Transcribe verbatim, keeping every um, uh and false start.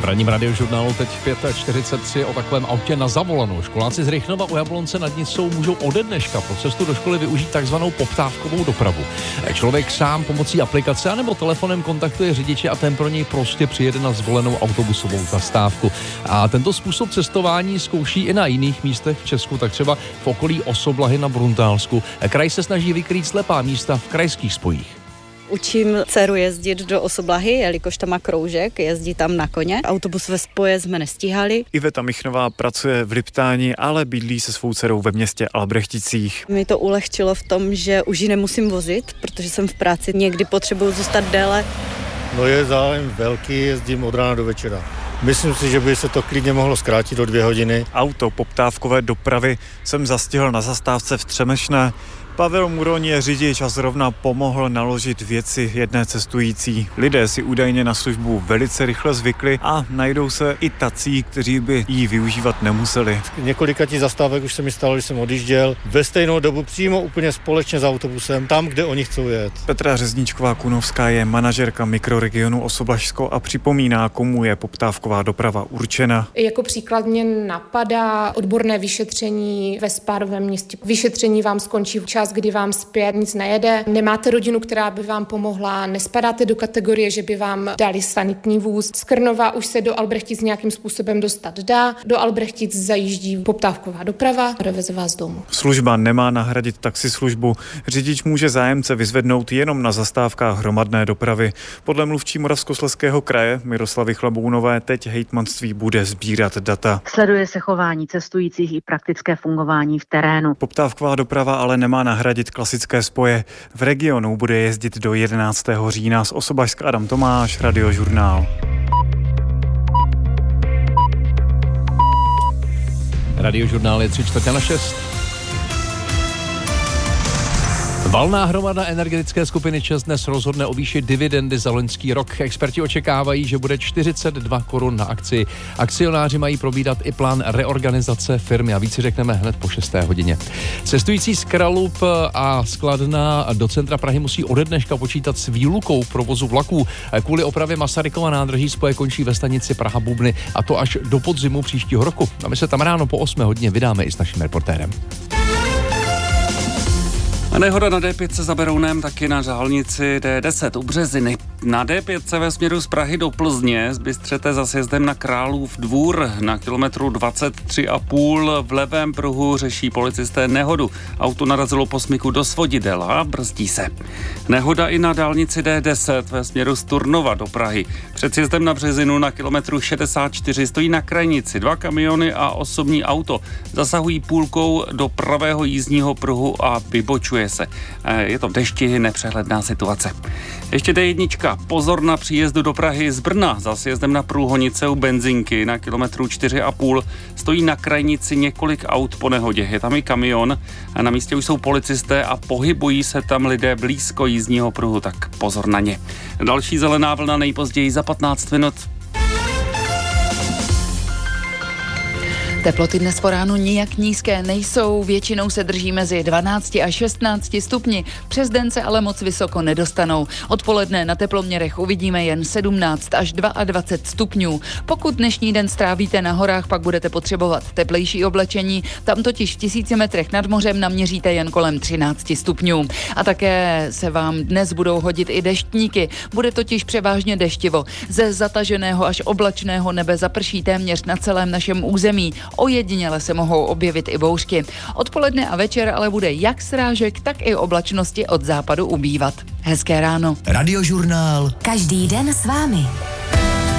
V ranním radiožurnálu teď pět čtyřicet tři o takovém autě na zavolanou. Školáci z Rychnova u Jablonce nad Nisou můžou ode dneška pro cestu do školy využít takzvanou poptávkovou dopravu. Člověk sám pomocí aplikace anebo telefonem kontaktuje řidiče a ten pro něj prostě přijede na zvolenou autobusovou zastávku. A tento způsob cestování zkouší i na jiných místech v Česku, tak třeba v okolí Osoblahy na Bruntálsku. Kraj se snaží vykrýt slepá místa v krajských spojích. Učím dceru jezdit do Osoblahy, jelikož tam má kroužek, jezdí tam na koně. Autobusové spoje jsme nestíhali. Iveta Michnová pracuje v Liptáni, ale bydlí se svou dcerou ve městě Albrechticích. Mi to ulehčilo v tom, že už ji nemusím vozit, protože jsem v práci někdy potřebuju zůstat déle. No je zájem velký, jezdím od rána do večera. Myslím si, že by se to klidně mohlo zkrátit do dvě hodiny. Auto poptávkové dopravy jsem zastihl na zastávce v Třemešné. Pavel Muroň je řidič a zrovna pomohl naložit věci jedné cestující. Lidé si údajně na službu velice rychle zvykli a najdou se i tací, kteří by ji využívat nemuseli. Několika tí zastávek už se mi stalo, když jsem odjížděl ve stejnou dobu přímo úplně společně s autobusem, tam, kde oni chcou jet. Petra Řezničková-Kunovská je manažerka mikroregionu Osoblažsko a připomíná, komu je poptávková doprava určena. Jako příklad mě napadá odborné vyšetření ve spádovém městě. Vyšetření vám skončí v čas, kdy vám zpět nic nejede, nemáte rodinu, která by vám pomohla, nespadáte do kategorie, že by vám dali sanitní vůz. Z Krnova už se do Albrechtic nějakým způsobem dostat dá. Do Albrechtic zajíždí poptávková doprava, doveze vás domů. Služba nemá nahradit taxislužbu. Řidič může zájemce vyzvednout jenom na zastávkách hromadné dopravy. Podle mluvčí Moravskoslezského kraje Miroslavy Chlabounové teď hejtmanství bude sbírat data. Sleduje se chování cestujících i praktické fungování v terénu. Poptávková doprava ale nemá nahradit klasické spoje. V regionu bude jezdit do jedenáctého října. Z Osoblažska Adam Tomáš, Radiožurnál. Radiožurnál je tři čtvrtě na šest. Valná hromada energetické skupiny ČEZ dnes rozhodne o výši dividendy za loňský rok. Experti očekávají, že bude čtyřicet dva korun na akci. Akcionáři mají probídat i plán reorganizace firmy a víc si řekneme hned po šesté hodině. Cestující z Kralub a z Kladna do centra Prahy musí ode dneška počítat s výlukou provozu vlaků. Kvůli opravě Masarykova nádraží spoje končí ve stanici Praha-Bubny, a to až do podzimu příštího roku. A my se tam ráno po osmé hodině vydáme i s naším reportérem. Nehoda na D pět za Berounem, taky na dálnici D deset u Březiny. Na D pět ve směru z Prahy do Plzně zbystřete za sjezdem na Králův Dvůr. Na kilometru dvacet tři a půl v levém pruhu řeší policisté nehodu. Auto narazilo po smyku do svodidel a brzdí se. Nehoda i na dálnici D deset ve směru z Turnova do Prahy. Před sjezdem na Březinu na kilometru šedesát čtyři stojí na krajnici dva kamiony a osobní auto. Zasahují půlkou do pravého jízdního pruhu a vybočuje se. Je to v dešti, nepřehledná situace. Ještě D jedna. Pozor na příjezdu do Prahy z Brna. Za sjezdem na Průhonice u benzinky na kilometru čtyři a půl stojí na krajnici několik aut po nehodě. Je tam i kamion a na místě už jsou policisté a pohybují se tam lidé blízko jízdního pruhu, tak pozor na ně. Další zelená vlna nejpozději za patnáct minut. Teploty dnes po ránu nijak nízké nejsou, většinou se drží mezi dvanácti a šestnácti stupni, přes den se ale moc vysoko nedostanou. Odpoledne na teploměrech uvidíme jen sedmnáct až dvacet dva stupňů. Pokud dnešní den strávíte na horách, pak budete potřebovat teplejší oblečení, tam totiž v tisíci metrech nad mořem naměříte jen kolem třinácti stupňů. A také se vám dnes budou hodit i deštníky, bude totiž převážně deštivo. Ze zataženého až oblačného nebe zaprší téměř na celém našem území. Ojediněle se mohou objevit i bouřky. Odpoledne a večer ale bude jak srážek, tak i oblačnosti od západu ubývat. Hezké ráno. Radiožurnál. Každý den s vámi.